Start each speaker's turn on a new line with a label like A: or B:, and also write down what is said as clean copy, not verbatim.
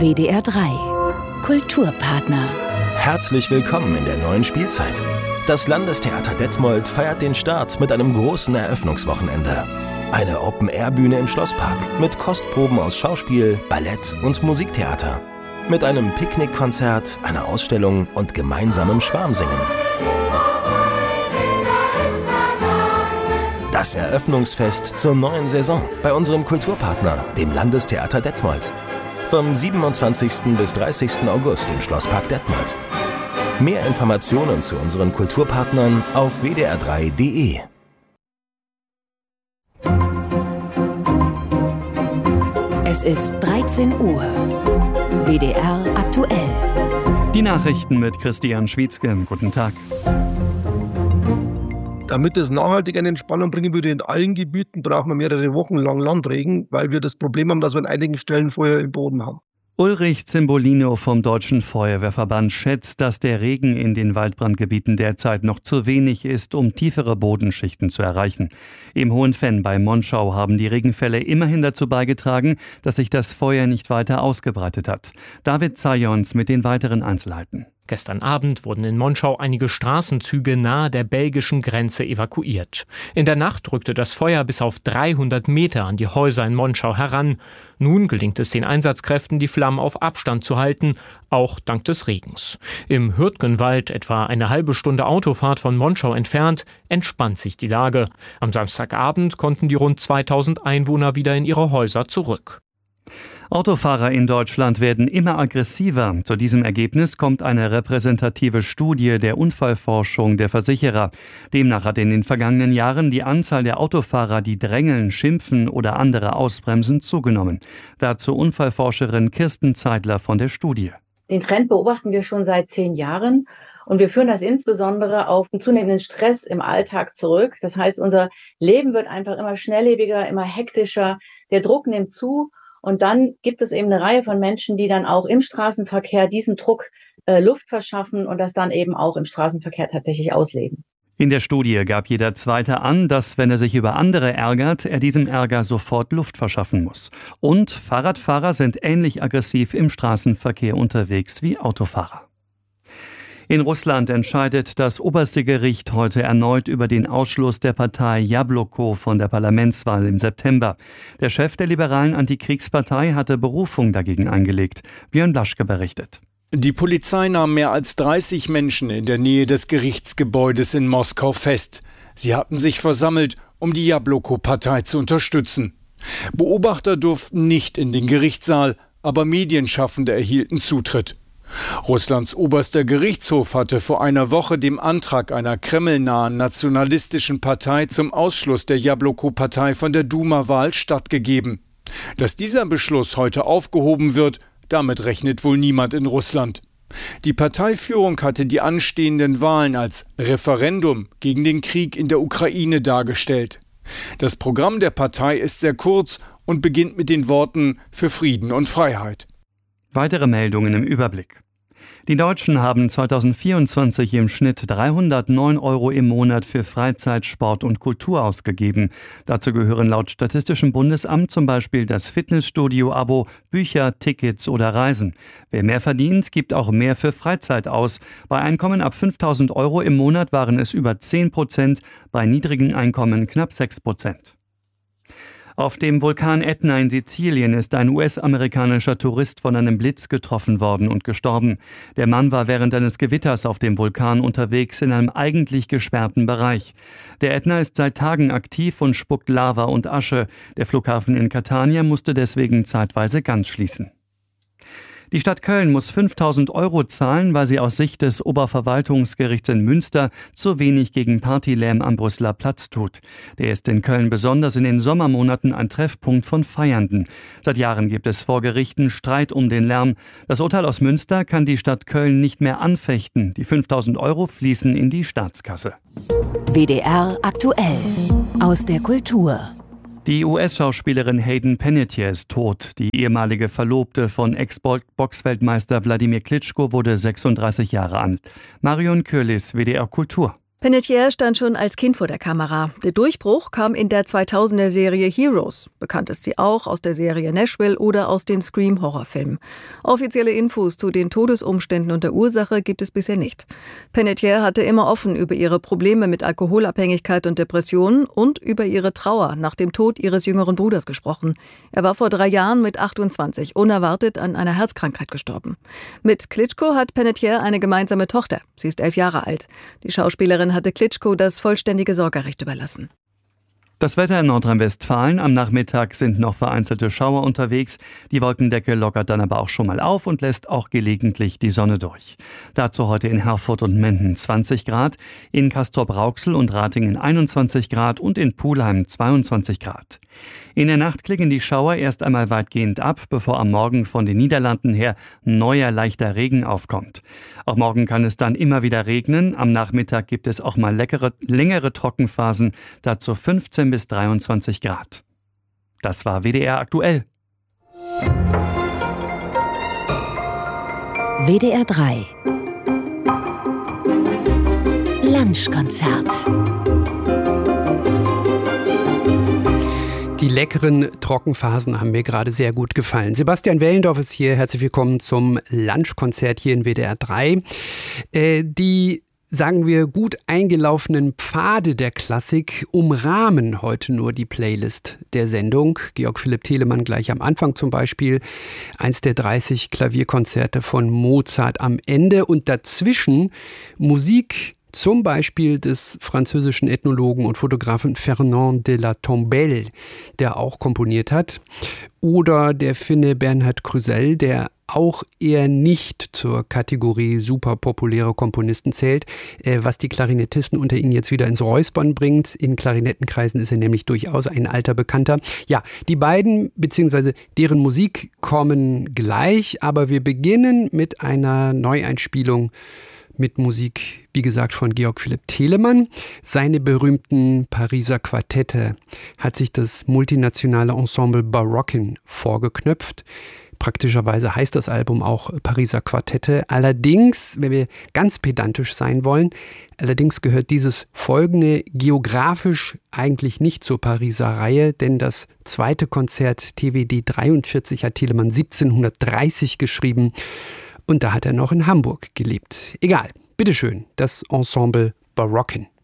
A: WDR 3 Kulturpartner.
B: Herzlich willkommen in der neuen Spielzeit. Das Landestheater Detmold feiert den Start mit einem großen Eröffnungswochenende. Eine Open-Air-Bühne im Schlosspark mit Kostproben aus Schauspiel, Ballett und Musiktheater. Mit einem Picknickkonzert, einer Ausstellung und gemeinsamem Schwarmsingen. Das Eröffnungsfest zur neuen Saison bei unserem Kulturpartner, dem Landestheater Detmold. Vom 27. bis 30. August im Schlosspark Detmold. Mehr Informationen zu unseren Kulturpartnern auf wdr3.de.
A: Es ist 13 Uhr. WDR aktuell.
C: Die Nachrichten mit Christian Schwietzke. Guten Tag.
D: Damit es nachhaltig eine Entspannung bringen würde in allen Gebieten, brauchen wir mehrere Wochen lang Landregen, weil wir das Problem haben, dass wir an einigen Stellen Feuer im Boden haben.
C: Ulrich Zimbolino vom Deutschen Feuerwehrverband schätzt, dass der Regen in den Waldbrandgebieten derzeit noch zu wenig ist, um tiefere Bodenschichten zu erreichen. Im Hohenfenn bei Monschau haben die Regenfälle immerhin dazu beigetragen, dass sich das Feuer nicht weiter ausgebreitet hat. David Zajons mit den weiteren Einzelheiten.
E: Gestern Abend wurden in Monschau einige Straßenzüge nahe der belgischen Grenze evakuiert. In der Nacht rückte das Feuer bis auf 300 Meter an die Häuser in Monschau heran. Nun gelingt es den Einsatzkräften, die Flammen auf Abstand zu halten, auch dank des Regens. Im Hürtgenwald, etwa eine halbe Stunde Autofahrt von Monschau entfernt, entspannt sich die Lage. Am Samstagabend konnten die rund 2000 Einwohner wieder in ihre Häuser zurück.
C: Autofahrer in Deutschland werden immer aggressiver. Zu diesem Ergebnis kommt eine repräsentative Studie der Unfallforschung der Versicherer. Demnach hat in den vergangenen Jahren die Anzahl der Autofahrer, die drängeln, schimpfen oder andere ausbremsen, zugenommen. Dazu Unfallforscherin Kirsten Zeidler von der Studie.
F: Den Trend beobachten wir schon seit 10 Jahren und wir führen das insbesondere auf den zunehmenden Stress im Alltag zurück. Das heißt, unser Leben wird einfach immer schnelllebiger, immer hektischer, der Druck nimmt zu. Und dann gibt es eben eine Reihe von Menschen, die dann auch im Straßenverkehr diesen Druck Luft verschaffen und das dann eben auch im Straßenverkehr tatsächlich ausleben.
C: In der Studie gab jeder Zweite an, dass, wenn er sich über andere ärgert, er diesem Ärger sofort Luft verschaffen muss. Und Fahrradfahrer sind ähnlich aggressiv im Straßenverkehr unterwegs wie Autofahrer. In Russland entscheidet das oberste Gericht heute erneut über den Ausschluss der Partei Jabloko von der Parlamentswahl im September. Der Chef der liberalen Antikriegspartei hatte Berufung dagegen eingelegt. Björn Blaschke berichtet.
G: Die Polizei nahm mehr als 30 Menschen in der Nähe des Gerichtsgebäudes in Moskau fest. Sie hatten sich versammelt, um die Jabloko-Partei zu unterstützen. Beobachter durften nicht in den Gerichtssaal, aber Medienschaffende erhielten Zutritt. Russlands oberster Gerichtshof hatte vor einer Woche dem Antrag einer kremlnahen nationalistischen Partei zum Ausschluss der Jabloko-Partei von der Duma-Wahl stattgegeben. Dass dieser Beschluss heute aufgehoben wird, damit rechnet wohl niemand in Russland. Die Parteiführung hatte die anstehenden Wahlen als Referendum gegen den Krieg in der Ukraine dargestellt. Das Programm der Partei ist sehr kurz und beginnt mit den Worten für Frieden und Freiheit.
C: Weitere Meldungen im Überblick. Die Deutschen haben 2024 im Schnitt 309 € im Monat für Freizeit, Sport und Kultur ausgegeben. Dazu gehören laut Statistischem Bundesamt zum Beispiel das Fitnessstudio-Abo, Bücher, Tickets oder Reisen. Wer mehr verdient, gibt auch mehr für Freizeit aus. Bei Einkommen ab 5.000 € im Monat waren es über 10%, bei niedrigen Einkommen knapp 6%. Auf dem Vulkan Ätna in Sizilien ist ein US-amerikanischer Tourist von einem Blitz getroffen worden und gestorben. Der Mann war während eines Gewitters auf dem Vulkan unterwegs in einem eigentlich gesperrten Bereich. Der Ätna ist seit Tagen aktiv und spuckt Lava und Asche. Der Flughafen in Catania musste deswegen zeitweise ganz schließen. Die Stadt Köln muss 5.000 € zahlen, weil sie aus Sicht des Oberverwaltungsgerichts in Münster zu wenig gegen Partylärm am Brüsseler Platz tut. Der ist in Köln besonders in den Sommermonaten ein Treffpunkt von Feiernden. Seit Jahren gibt es vor Gerichten Streit um den Lärm. Das Urteil aus Münster kann die Stadt Köln nicht mehr anfechten. Die 5.000 € fließen in die Staatskasse.
A: WDR aktuell aus der Kultur.
C: Die US-Schauspielerin Hayden Panettiere ist tot. Die ehemalige Verlobte von Ex-Boxweltmeister Wladimir Klitschko wurde 36 Jahre alt. Marion Kürlis, WDR Kultur.
H: Panettiere stand schon als Kind vor der Kamera. Der Durchbruch kam in der 2000er-Serie Heroes. Bekannt ist sie auch aus der Serie Nashville oder aus den Scream-Horrorfilmen. Offizielle Infos zu den Todesumständen und der Ursache gibt es bisher nicht. Panettiere hatte immer offen über ihre Probleme mit Alkoholabhängigkeit und Depressionen und über ihre Trauer nach dem Tod ihres jüngeren Bruders gesprochen. Er war vor 3 Jahren mit 28 unerwartet an einer Herzkrankheit gestorben. Mit Klitschko hat Panettiere eine gemeinsame Tochter. Sie ist 11 Jahre alt. Die Schauspielerin hatte Klitschko das vollständige Sorgerecht überlassen.
C: Das Wetter in Nordrhein-Westfalen. Am Nachmittag sind noch vereinzelte Schauer unterwegs. Die Wolkendecke lockert dann aber auch schon mal auf und lässt auch gelegentlich die Sonne durch. Dazu heute in Herford und Menden 20 Grad, in Castrop-Rauxel und Ratingen 21 Grad und in Pulheim 22 Grad. In der Nacht klingen die Schauer erst einmal weitgehend ab, bevor am Morgen von den Niederlanden her neuer leichter Regen aufkommt. Auch morgen kann es dann immer wieder regnen. Am Nachmittag gibt es auch mal längere Trockenphasen, dazu 15 bis 23 Grad. Das war WDR aktuell.
A: WDR 3 Lunchkonzert.
I: Die leckeren Trockenphasen haben mir gerade sehr gut gefallen. Sebastian Wellendorf ist hier. Herzlich willkommen zum Lunchkonzert hier in WDR 3. Die, sagen wir, gut eingelaufenen Pfade der Klassik umrahmen heute nur die Playlist der Sendung. Georg Philipp Telemann gleich am Anfang zum Beispiel. Eins der 30 Klavierkonzerte von Mozart am Ende. Und dazwischen Musik zum Beispiel des französischen Ethnologen und Fotografen Fernand de la Tombelle, der auch komponiert hat. Oder der Finne Bernhard Krüsell, der auch eher nicht zur Kategorie super populäre Komponisten zählt, was die Klarinettisten unter ihnen jetzt wieder ins Räuspern bringt. In Klarinettenkreisen ist er nämlich durchaus ein alter Bekannter. Ja, die beiden bzw. deren Musik kommen gleich, aber wir beginnen mit einer Neueinspielung mit Musik, wie gesagt, von Georg Philipp Telemann. Seine berühmten Pariser Quartette hat sich das multinationale Ensemble Barocken vorgeknöpft. Praktischerweise heißt das Album auch Pariser Quartette. Allerdings, wenn wir ganz pedantisch sein wollen, gehört dieses folgende geografisch eigentlich nicht zur Pariser Reihe, denn das zweite Konzert TWD 43 hat Telemann 1730 geschrieben. Und da hat er noch in Hamburg gelebt. Egal, bitteschön, das Ensemble Barocken.